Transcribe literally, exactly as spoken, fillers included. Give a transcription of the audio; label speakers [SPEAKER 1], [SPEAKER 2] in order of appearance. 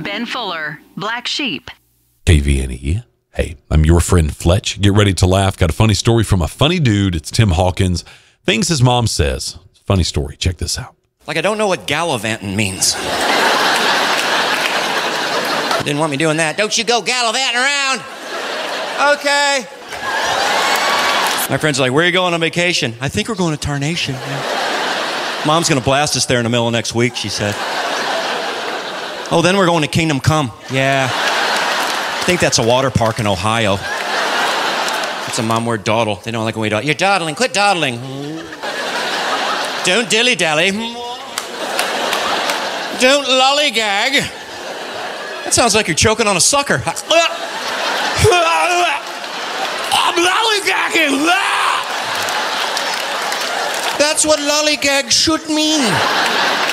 [SPEAKER 1] Ben Fuller, Black Sheep.
[SPEAKER 2] K V N E. Hey, I'm your friend Fletch. Get ready to laugh. Got a funny story from a funny dude. It's Tim Hawkins. Things his mom says. Funny story. Check this out.
[SPEAKER 3] Like, I don't know what gallivanting means. Didn't want me doing that. Don't you go gallivanting around. Okay. My friends are like, where are you going on vacation? I think we're going to Tarnation. Yeah. Mom's going to blast us there in the middle of next week, she said. Oh, then we're going to Kingdom Come. Yeah. I think that's a water park in Ohio. It's a mom word dawdle. They don't like when we dawdle. You're dawdling. Quit dawdling. Don't dilly-dally. Don't lollygag. That sounds like you're choking on a sucker. I'm lollygagging. That's what lollygag should mean.